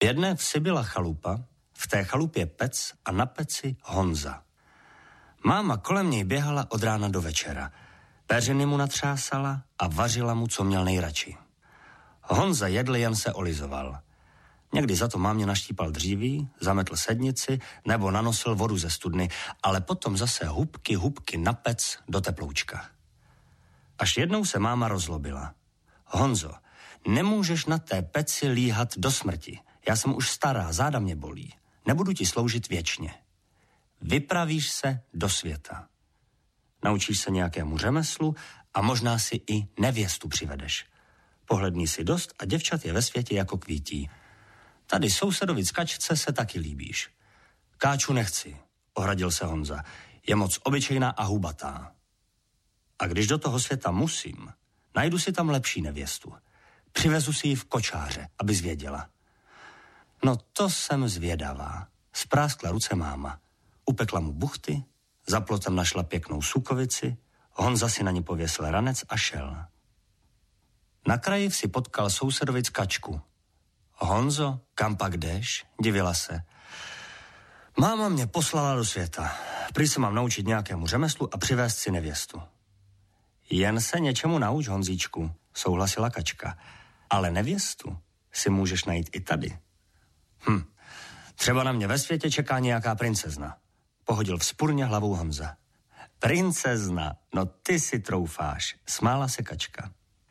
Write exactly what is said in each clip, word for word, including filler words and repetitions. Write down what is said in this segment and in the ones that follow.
V jedné vsi byla chalupa, v té chalupě pec a na peci Honza. Máma kolem něj běhala od rána do večera. Peřiny mu natřásala a vařila mu, co měl nejradši. Honza jedl, jen se olizoval. Někdy za to mámě naštípal dříví, zametl sednici nebo nanosil vodu ze studny, ale potom zase hubky, hubky na pec do teploučka. Až jednou se máma rozlobila. Honzo, nemůžeš na té peci líhat do smrti. Já jsem už stará, záda mě bolí. Nebudu ti sloužit věčně. Vypravíš se do světa. Naučíš se nějakému řemeslu a možná si i nevěstu přivedeš. Pohledni si dost a děvčat je ve světě jako kvítí. Tady sousedovi Kačce se taky líbíš. Káču nechci, ohradil se Honza. Je moc obyčejná a hubatá. A když do toho světa musím, najdu si tam lepší nevěstu. Přivezu si ji v kočáře, aby zvěděla. No to jsem zvědavá. Spráskla ruce máma. Upekla mu buchty, za plotem našla pěknou sukovici, Honza si na ní pověsil ranec a šel. Na kraji si potkal sousedovic Kačku. Honzo, kam pak jdeš? Divila se. Máma mě poslala do světa. Prý se mám naučit nějakému řemeslu a přivést si nevěstu. Jen se něčemu nauč, Honzíčku, souhlasila Kačka. Ale nevěstu si můžeš najít i tady. Hm, třeba na mě ve světě čeká nějaká princezna. Pohodil vzpurně hlavou Honza. Princezna, no ty si troufáš, smála se Kačka.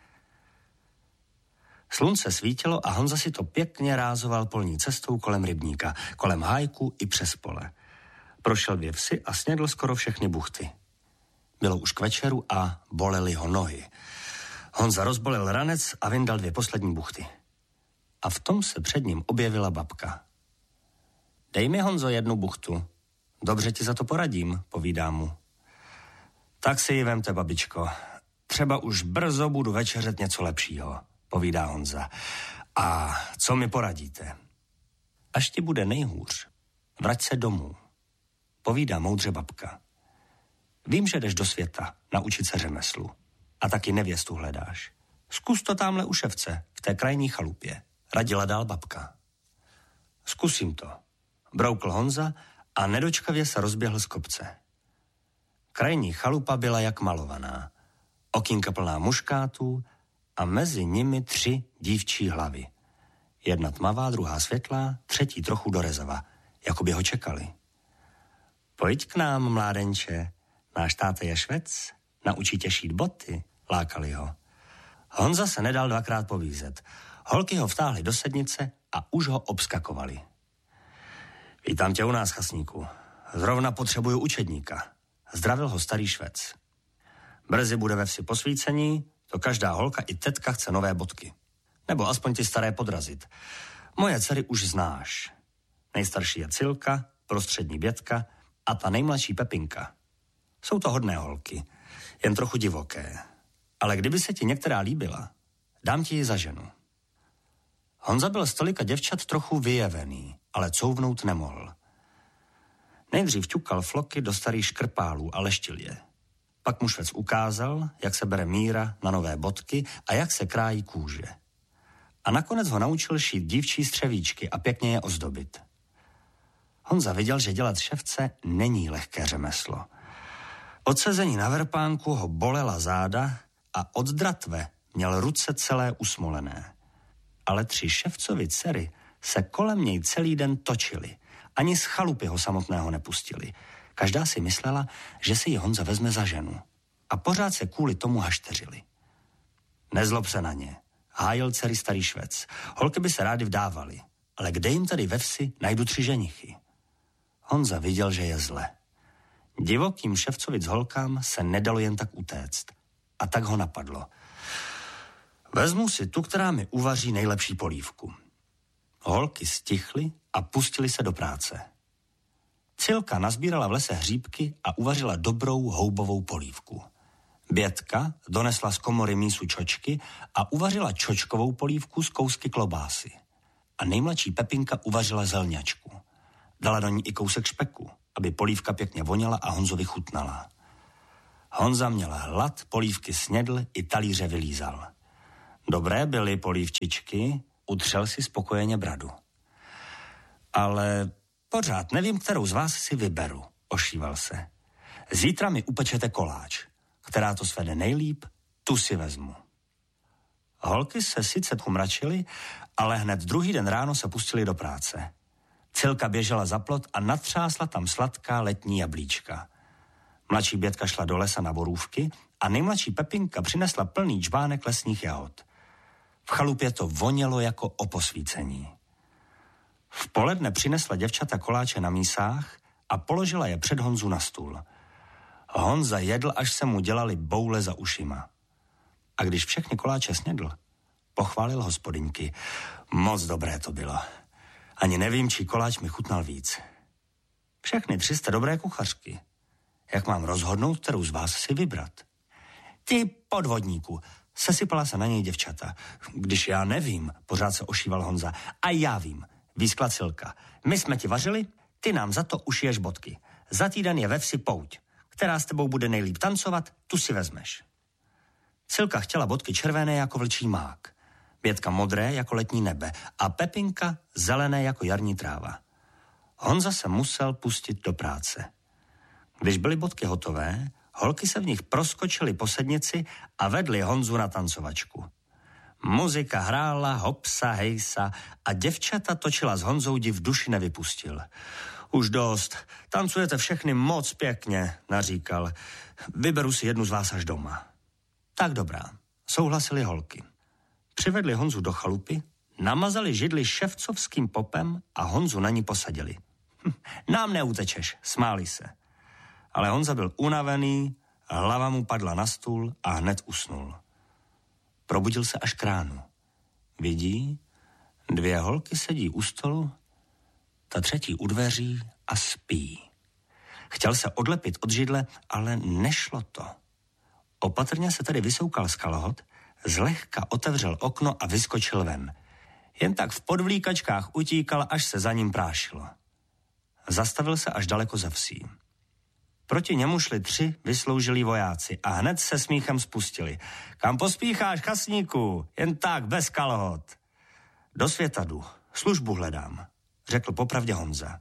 Slunce svítilo a Honza si to pěkně rázoval polní cestou kolem rybníka, kolem hájku i přes pole. Prošel dvě vsi a snědl skoro všechny buchty. Bylo už k večeru a bolely ho nohy. Honza rozbolel ranec a vyndal dvě poslední buchty. A v tom se před ním objevila babka. Dej mi, Honzo, jednu buchtu. Dobře ti za to poradím, povídá mu. Tak si ji vemte, babičko. Třeba už brzo budu večeřet něco lepšího, povídá Honza. A co mi poradíte? Až ti bude nejhůř, vrať se domů, povídá moudře babka. Vím, že jdeš do světa naučit se řemeslu a taky nevěstu hledáš. Zkus to tamhle u ševce, v té krajní chalupě, radila dál babka. Zkusím to, broukl Honza a nedočkavě se rozběhl z kopce. Krajní chalupa byla jak malovaná. Okýnka plná muškátů a mezi nimi tři dívčí hlavy. Jedna tmavá, druhá světlá, třetí trochu dorezava, jako by ho čekali. Pojď k nám, mládenče, náš táta je švec, naučí tě šít boty, lákali ho. Honza se nedal dvakrát povízet. Holky ho vtáhly do sednice a už ho obskakovali. Vítám tě u nás, chasníku. Zrovna potřebuju učedníka. Zdravil ho starý švec. Brzy bude ve vsi posvícení, to každá holka i tetka chce nové bodky. Nebo aspoň ty staré podrazit. Moje dcery už znáš. Nejstarší je Cilka, prostřední Bětka a ta nejmladší Pepinka. Jsou to hodné holky, jen trochu divoké. Ale kdyby se ti některá líbila, dám ti ji za ženu. Honza byl z tolika děvčat trochu vyjevený, ale couvnout nemohl. Nejdřív ťukal floky do starých škrpálů a leštil je. Pak mu švec ukázal, jak se bere míra na nové bodky a jak se krájí kůže. A nakonec ho naučil šít dívčí střevíčky a pěkně je ozdobit. Honza viděl, že dělat ševce není lehké řemeslo. Od sezení na verpánku ho bolela záda a od dratve měl ruce celé usmolené. Ale tři ševcovi dcery se kolem něj celý den točily. Ani z chalupy ho samotného nepustili. Každá si myslela, že si ji Honza vezme za ženu. A pořád se kvůli tomu hašteřili. Nezlob se na ně. Hájil dcery starý švec. Holky by se rády vdávaly. Ale kde jim tady ve vsi najdu tři ženichy? Honza viděl, že je zle. Divokým ševcovic holkám se nedalo jen tak utéct. A tak ho napadlo. Vezmu si tu, která mi uvaří nejlepší polívku. Holky stichly a pustili se do práce. Cilka nazbírala v lese hříbky a uvařila dobrou houbovou polívku. Bětka donesla z komory mísu čočky a uvařila čočkovou polívku z kousky klobásy. A nejmladší Pepinka uvařila zelňačku. Dala do ní i kousek špeku, aby polívka pěkně voněla a Honzovi chutnala. Honza měl hlad, polívky snědl i talíře vylízal. Dobré byly polívčičky, utřel si spokojeně bradu. Ale pořád nevím, kterou z vás si vyberu, ošíval se. Zítra mi upečete koláč. Která to svede nejlíp, tu si vezmu. Holky se sice pomračily, ale hned druhý den ráno se pustili do práce. Cilka běžela za plot a natřásla tam sladká letní jablíčka. Mladší Bětka šla do lesa na borůvky a nejmladší Pepinka přinesla plný džbánek lesních jahod. V chalupě to vonělo jako o posvícení. V poledne přinesla děvčata koláče na mísách a položila je před Honzu na stůl. Honza jedl, až se mu dělali boule za ušima. A když všechny koláče snědl, pochválil hospodyňky. Moc dobré to bylo. Ani nevím, či koláč mi chutnal víc. Všechny tři jste dobré kuchařky. Jak mám rozhodnout, kterou z vás si vybrat? Ty podvodníku, sesypala se na něj děvčata. Když já nevím, pořád se ošíval Honza. A já vím, výskla Cilka. My jsme ti vařili, ty nám za to ušiješ bodky. Za týden je ve vsi pouť. Která s tebou bude nejlíp tancovat, tu si vezmeš. Cilka chtěla bodky červené jako vlčí mák, Bětka modré jako letní nebe a Pepinka zelené jako jarní tráva. Honza se musel pustit do práce. Když byly bodky hotové, holky se v nich proskočily po sednici a vedly Honzu na tancovačku. Muzika hrála, hopsa, hejsa a děvčata točila s Honzou, div duši nevypustil. Už dost, tancujete všechny moc pěkně, naříkal. Vyberu si jednu z vás až doma. Tak dobrá, souhlasili holky. Přivedli Honzu do chalupy, namazali židli ševcovským popem a Honzu na ní posadili. Hm, nám neutečeš, smáli se. Ale Honza byl unavený, hlava mu padla na stůl a hned usnul. Probudil se až k ránu. Vidí, dvě holky sedí u stolu, ta třetí u dveří a spí. Chtěl se odlepit od židle, ale nešlo to. Opatrně se tedy vysoukal z kalhot, zlehka otevřel okno a vyskočil ven. Jen tak v podvlíkačkách utíkal, až se za ním prášilo. Zastavil se až daleko za vsí. Proti němu šli tři vysloužilí vojáci a hned se smíchem spustili. Kam pospícháš, chasníku? Jen tak, bez kalhot. Do světa jdu, službu hledám, řekl popravdě Honza.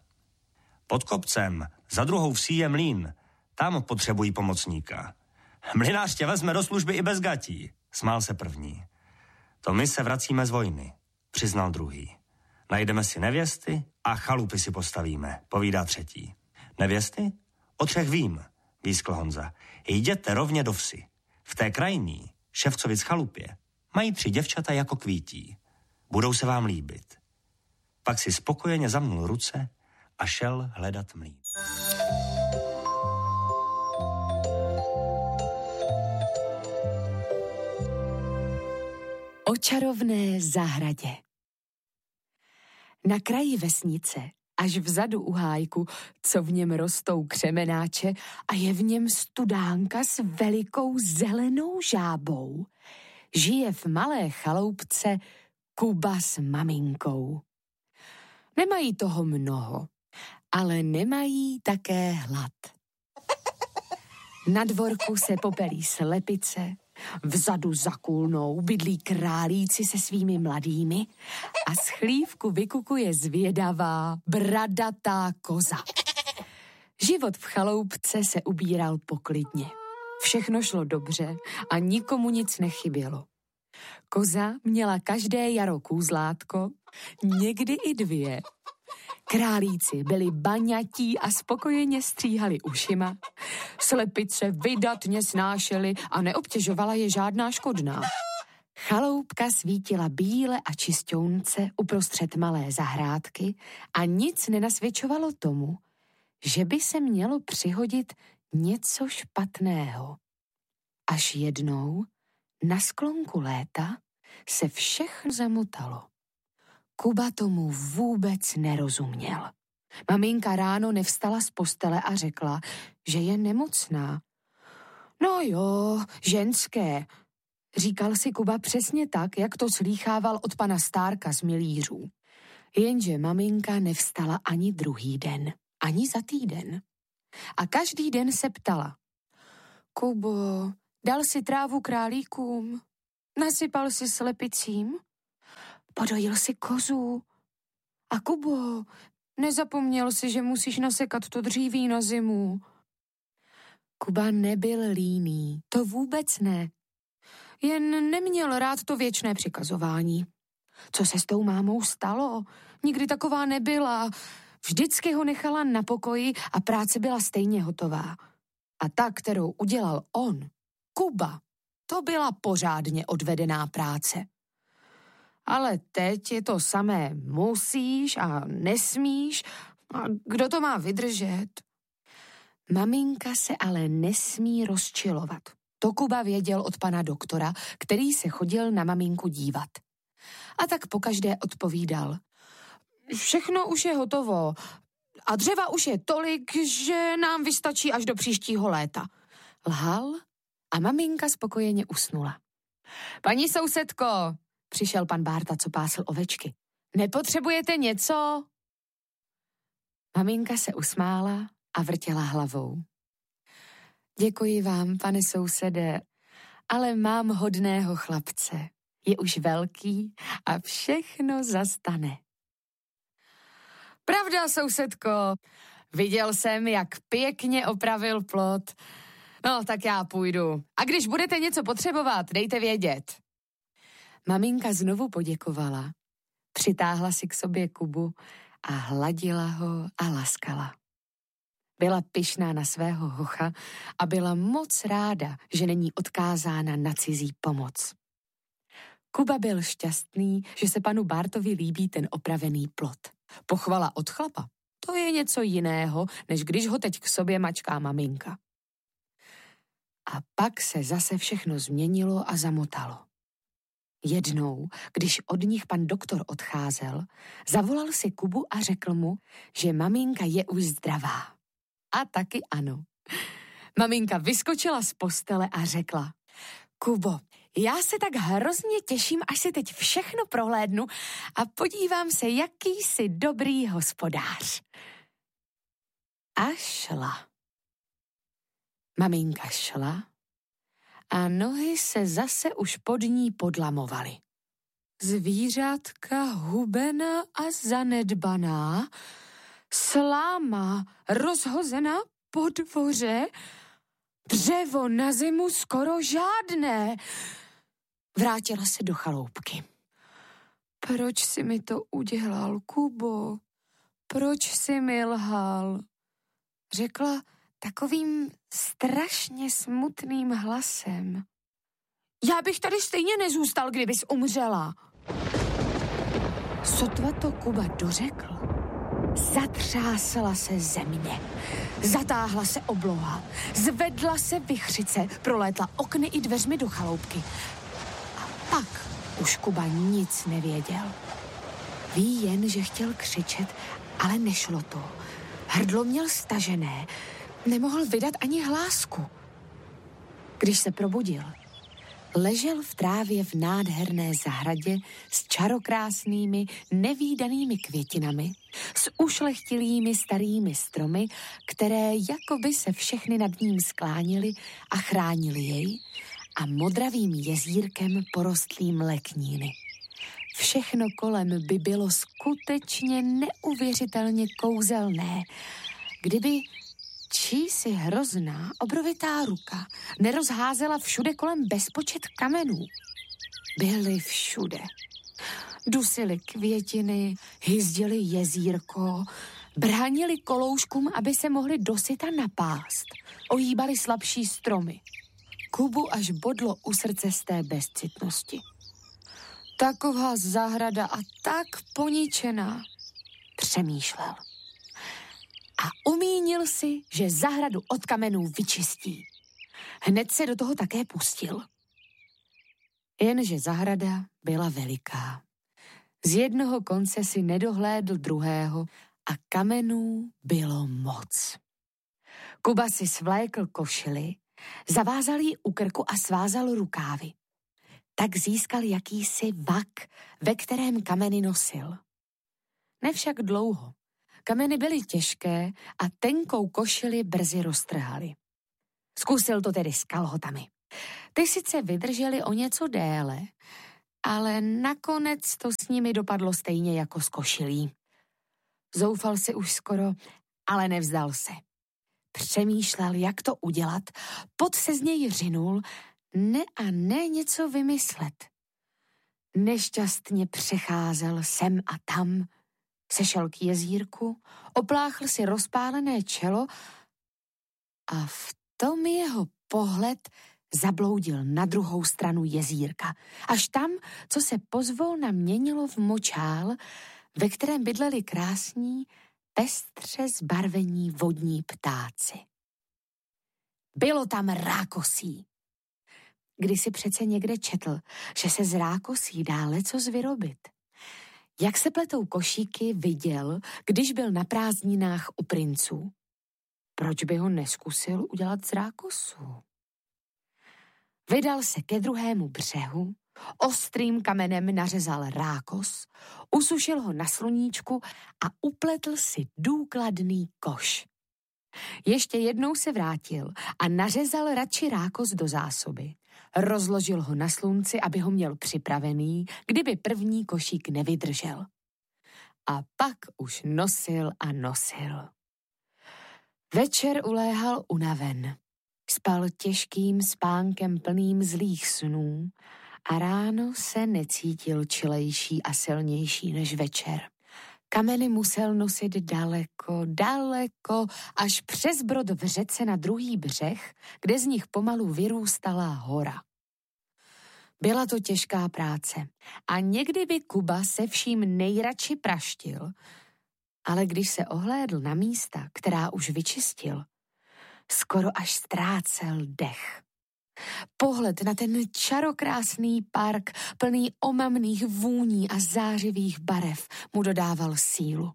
Pod kopcem, za druhou vsí je mlýn, tam potřebují pomocníka. Mlynář tě vezme do služby i bez gatí, smál se první. To my se vracíme z vojny, přiznal druhý. Najdeme si nevěsty a chalupy si postavíme, povídá třetí. Nevěsty? O třech vím, výskl Honza. Jděte rovně do vsi. V té krajní, Ševcovic chalupě, mají tři děvčata jako kvítí. Budou se vám líbit. Pak si spokojeně zamnul ruce a šel hledat mlýn. O čarovné zahradě. Na kraji vesnice, až vzadu u hájku, co v něm rostou křemenáče a je v něm studánka s velikou zelenou žábou, žije v malé chaloupce Kuba s maminkou. Nemají toho mnoho, ale nemají také hlad. Na dvorku se popelí slepice, vzadu za kůlnou bydlí králíci se svými mladými a z chlívku vykukuje zvědavá, bradatá koza. Život v chaloupce se ubíral poklidně. Všechno šlo dobře a nikomu nic nechybělo. Koza měla každé jaro kůzlátko, někdy i dvě. Králíci byli baňatí a spokojeně stříhali ušima. Slepice vydatně snášely a neobtěžovala je žádná škodná. Chaloupka svítila bíle a čisťounce uprostřed malé zahrádky a nic nenasvědčovalo tomu, že by se mělo přihodit něco špatného. Až jednou, na sklonku léta, se všechno zamotalo. Kuba tomu vůbec nerozuměl. Maminka ráno nevstala z postele a řekla, že je nemocná. No jo, ženské, říkal si Kuba přesně tak, jak to slýchával od pana Stárka z Milířů. Jenže maminka nevstala ani druhý den, ani za týden. A každý den se ptala. Kubo, dal si trávu králíkům? Nasypal si slepicím? Podojil si kozu? A Kubo, Nezapomněl si, že musíš nasekat to dříví na zimu. Kuba nebyl líný, to vůbec ne. Jen neměl rád to věčné přikazování. Co se s tou mámou stalo? Nikdy taková nebyla. Vždycky ho nechala na pokoji a práce byla stejně hotová. A ta, kterou udělal on, Kuba, to byla pořádně odvedená práce. Ale teď je to samé musíš a nesmíš. A kdo to má vydržet? Maminka se ale nesmí rozčilovat. To Kuba věděl od pana doktora, který se chodil na maminku dívat. A tak pokaždé odpovídal. Všechno už je hotovo a dřeva už je tolik, že nám vystačí až do příštího léta. Lhal a maminka spokojeně usnula. Paní sousedko, přišel pan Bárta, co pásl ovečky. Nepotřebujete něco? Maminka se usmála a vrtěla hlavou. Děkuji vám, pane sousede, ale mám hodného chlapce. Je už velký a všechno zastane. Pravda, sousedko, viděl jsem, jak pěkně opravil plot. No, tak já půjdu. A když budete něco potřebovat, dejte vědět. Maminka znovu poděkovala, přitáhla si k sobě Kubu a hladila ho a laskala. Byla pyšná na svého hocha a byla moc ráda, že není odkázána na cizí pomoc. Kuba byl šťastný, že se panu Bártovi líbí ten opravený plot. Pochvala od chlapa, to je něco jiného, než když ho teď k sobě mačká maminka. A pak se zase všechno změnilo a zamotalo. Jednou, když od nich pan doktor odcházel, zavolal si Kubu a řekl mu, že maminka je už zdravá. A taky ano. Maminka vyskočila z postele a řekla, Kubo, já se tak hrozně těším, až si teď všechno prohlédnu a podívám se, jaký jsi dobrý hospodář. A šla. Maminka šla a nohy se zase už pod ní podlamovaly. Zvířátka hubená a zanedbaná, sláma rozhozená po dvoře, dřevo na zimu skoro žádné. Vrátila se do chaloupky. Proč jsi mi to udělal, Kubo? Proč jsi mi lhal? Řekla takovým strašně smutným hlasem. Já bych tady stejně nezůstal, kdybys umřela. Sotva to Kuba dořekl, zatřásla se země, zatáhla se obloha, zvedla se vichřice, prolétla okny i dveřmi do chaloupky. A pak už Kuba nic nevěděl. Ví jen, že chtěl křičet, ale nešlo to. Hrdlo měl stažené, nemohl vydat ani hlásku. Když se probudil, ležel v trávě v nádherné zahradě s čarokrásnými, nevídanými květinami, s ušlechtilými starými stromy, které jakoby se všechny nad ním sklánily a chránily jej, a modravým jezírkem porostlým lekníny. Všechno kolem by bylo skutečně neuvěřitelně kouzelné, kdyby čísi hrozná obrovitá ruka nerozházela všude kolem bezpočet kamenů. Byly všude. Dusili květiny, hyzdili jezírko, bránili kolouškům, aby se mohli dosyta napást. Ohýbali slabší stromy. Kubu až bodlo u srdce z té bezcitnosti. Taková zahrada a tak poničená, přemýšlel. A umínil si, že zahradu od kamenů vyčistí. Hned se do toho také pustil. Jenže zahrada byla veliká. Z jednoho konce si nedohlédl druhého a kamenů bylo moc. Kuba si svlékl košili, zavázal ji u krku a svázal rukávy. Tak získal jakýsi vak, ve kterém kameny nosil. Nevšak dlouho. Kameny byly těžké a tenkou košili brzy roztrhali. Zkusil to tedy s kalhotami. Ty sice vydrželi o něco déle, ale nakonec to s nimi dopadlo stejně jako s košilí. Zoufal si už skoro, ale nevzdal se. Přemýšlel, jak to udělat, pot se z něj řinul, ne a ne něco vymyslet. Nešťastně přecházel sem a tam, sešel k jezírku, opláchl si rozpálené čelo a v tom jeho pohled zabloudil na druhou stranu jezírka, až tam, co se pozvolna měnilo v močál, ve kterém bydleli krásní, pestře zbarvení vodní ptáci. Bylo tam rákosí. Když si přece někde četl, že se z rákosí dá lecos vyrobit. Jak se pletou košíky, viděl, když byl na prázdninách u princů. Proč by ho neskusil udělat z rákosů? Vydal se ke druhému břehu, ostrým kamenem nařezal rákos, usušil ho na sluníčku a upletl si důkladný koš. Ještě jednou se vrátil a nařezal radši rákos do zásoby. Rozložil ho na slunci, aby ho měl připravený, kdyby první košík nevydržel. A pak už nosil a nosil. Večer uléhal unaven. Spal těžkým spánkem plným zlých snů a ráno se necítil čilejší a silnější než večer. Kameny musel nosit daleko, daleko, až přes brod v řece na druhý břeh, kde z nich pomalu vyrůstala hora. Byla to těžká práce a někdy by Kuba se vším nejradši praštil, ale když se ohlédl na místa, která už vyčistil, skoro až ztrácel dech. Pohled na ten čarokrásný park, plný omamných vůní a zářivých barev, mu dodával sílu.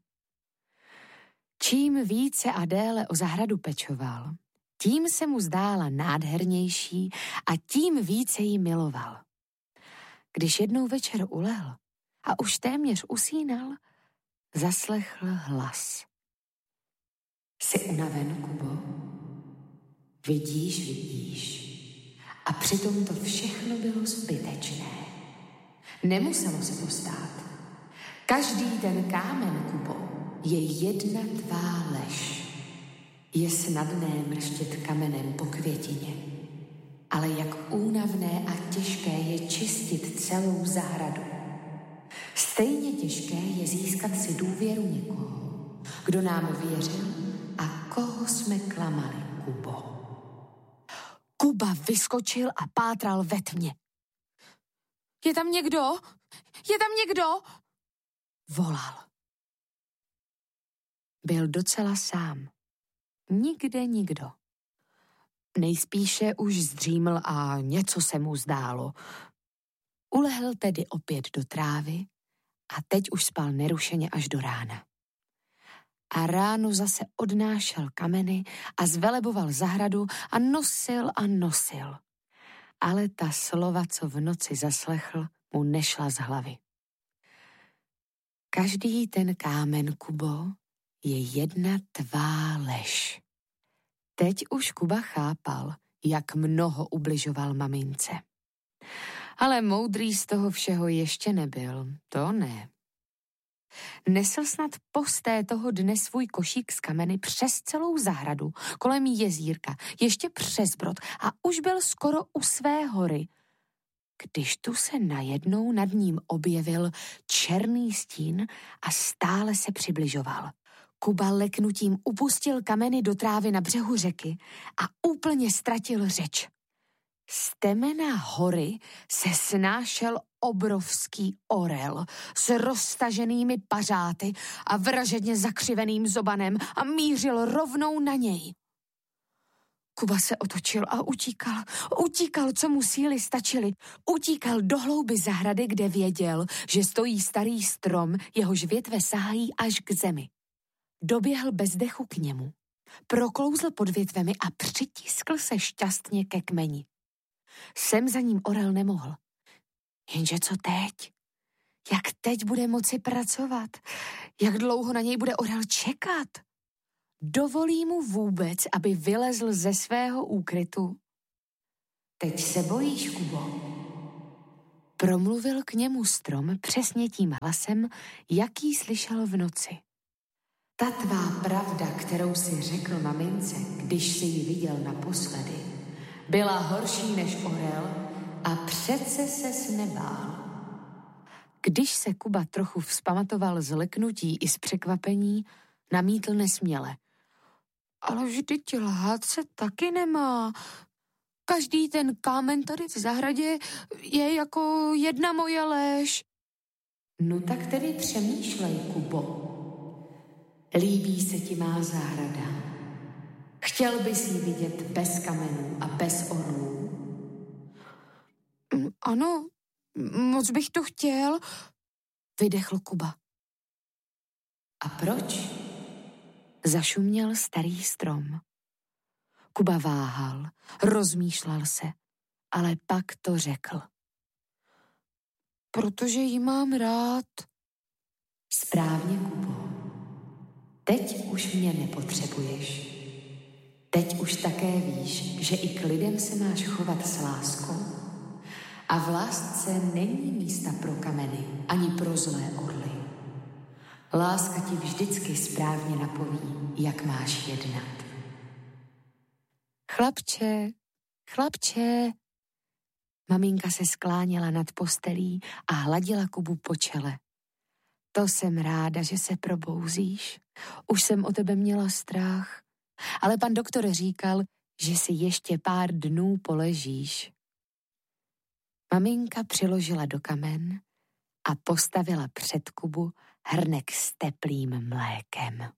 Čím více a déle o zahradu pečoval, tím se mu zdála nádhernější a tím více ji miloval. Když jednou večer ulehl a už téměř usínal, zaslechl hlas. Jsi unaven, Kubo? Vidíš, vidíš. A přitom to všechno bylo zbytečné. Nemuselo se to stát. Každý ten kámen, Kubo, je jedna tvá lež. Je snadné mrštět kamenem po květině, ale jak únavné a těžké je čistit celou zahradu. Stejně těžké je získat si důvěru někoho, kdo nám věřil a koho jsme klamali, Kubo. Kuba vyskočil a pátral ve tmě. Je tam někdo? Je tam někdo? Volal. Byl docela sám. Nikde nikdo. Nejspíše už zdříml a něco se mu zdálo. Ulehl tedy opět do trávy a teď už spal nerušeně až do rána. A ráno zase odnášel kameny a zveleboval zahradu a nosil a nosil. Ale ta slova, co v noci zaslechl, mu nešla z hlavy. Každý ten kámen, Kubo, je jedna tvá lež. Teď už Kuba chápal, jak mnoho ubližoval mamince. Ale moudrý z toho všeho ještě nebyl, to ne. Nesl snad posté toho dne svůj košík z kameny přes celou zahradu, kolem jezírka, ještě přes brod a už byl skoro u své hory, když tu se najednou nad ním objevil černý stín a stále se přibližoval. Kuba leknutím upustil kameny do trávy na břehu řeky a úplně ztratil řeč. Z temena hory se snášel obrovský orel s roztaženými pařáty a vražedně zakřiveným zobanem a mířil rovnou na něj. Kuba se otočil a utíkal. Utíkal, co mu síly stačily. Utíkal do hlouby zahrady, kde věděl, že stojí starý strom, jehož větve sahají až k zemi. Doběhl bez dechu k němu, proklouzl pod větvemi a přitiskl se šťastně ke kmeni. Sem za ním orel nemohl. Jenže co teď? Jak teď bude moci pracovat? Jak dlouho na něj bude orel čekat? Dovolí mu vůbec, aby vylezl ze svého úkrytu? Teď se bojíš, Kubo? Promluvil k němu strom přesně tím hlasem, jaký slyšel v noci. Ta tvá pravda, kterou si řekl mamince, když si ji viděl naposledy, byla horší než orel a přece ses nebál. Když se Kuba trochu vzpamatoval z leknutí i z překvapení, namítl nesměle. Ale vždyť lhát se taky nemá. Každý ten kámen tady v zahradě je jako jedna moje lež. No tak tedy přemýšlej, Kubo. Líbí se ti má zahrada? Chtěl bys ji vidět bez kamenů a bez orlů? Ano, moc bych to chtěl, vydechl Kuba. A proč? Zašuměl starý strom. Kuba váhal, rozmýšlel se, ale pak to řekl. Protože ji mám rád. Správně, Kubo. Teď už mě nepotřebuješ. Teď už také víš, že i k lidem se máš chovat s láskou. A v lásce není místa pro kameny, ani pro zlé orly. Láska ti vždycky správně napoví, jak máš jednat. Chlapče, chlapče. Maminka se skláněla nad postelí a hladila Kubu po čele. To jsem ráda, že se probouzíš. Už jsem o tebe měla strach. Ale pan doktor říkal, že si ještě pár dnů poležíš. Maminka přiložila do kamen a postavila před Kubu hrnek s teplým mlékem.